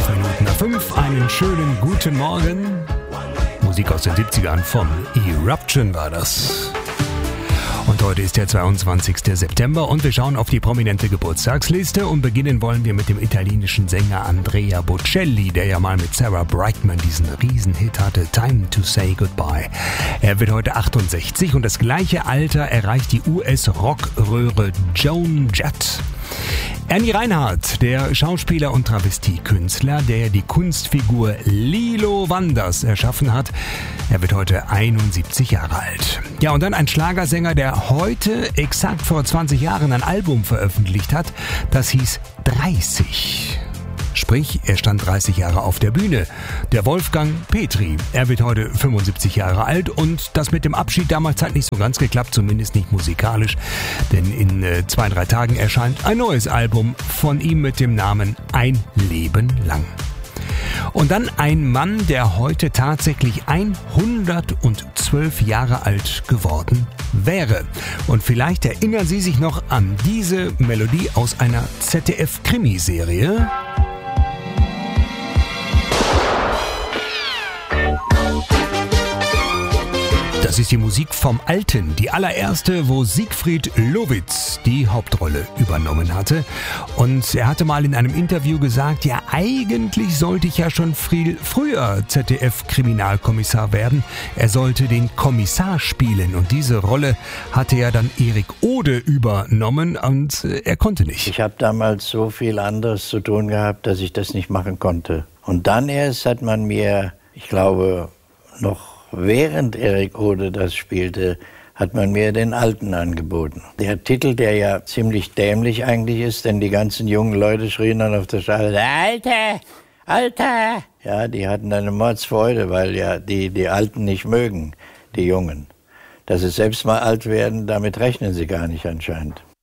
Minuten nach 5. Einen schönen guten Morgen. Musik aus den 70ern von Eruption war das. Und heute ist der 22. September und wir schauen auf die prominente Geburtstagsliste und beginnen wollen wir mit dem italienischen Sänger Andrea Bocelli, der ja mal mit Sarah Brightman diesen Riesenhit hatte, Time to Say Goodbye. Er wird heute 68 und das gleiche Alter erreicht die US-Rockröhre Joan Jett. Ernie Reinhardt, der Schauspieler und Travestiekünstler, der die Kunstfigur Lilo Wanders erschaffen hat, er wird heute 71 Jahre alt. Ja, und dann ein Schlagersänger, der heute exakt vor 20 Jahren ein Album veröffentlicht hat, das hieß 30. Sprich, er stand 30 Jahre auf der Bühne. Der Wolfgang Petri. Er wird heute 75 Jahre alt und das mit dem Abschied damals hat nicht so ganz geklappt, zumindest nicht musikalisch. Denn in 2-3 Tagen erscheint ein neues Album von ihm mit dem Namen Ein Leben lang. Und dann ein Mann, der heute tatsächlich 112 Jahre alt geworden wäre. Und vielleicht erinnern Sie sich noch an diese Melodie aus einer ZDF-Krimiserie. Das ist die Musik vom Alten, die allererste, wo Siegfried Lowitz die Hauptrolle übernommen hatte. Und er hatte mal in einem Interview gesagt, ja, eigentlich sollte ich ja schon viel früher ZDF-Kriminalkommissar werden. Er sollte den Kommissar spielen und diese Rolle hatte ja dann Erik Ode übernommen und er konnte nicht. Ich habe damals so viel anderes zu tun gehabt, dass ich das nicht machen konnte. Und dann erst hat man mir, ich glaube, noch während Erik Ode das spielte, hat man mir den Alten angeboten. Der Titel, der ja ziemlich dämlich eigentlich ist, denn die ganzen jungen Leute schrien dann auf der Straße, Alter, Alter! Ja, die hatten eine Mordsfreude, weil ja die Alten nicht mögen, die Jungen. Dass sie selbst mal alt werden, damit rechnen sie gar nicht anscheinend.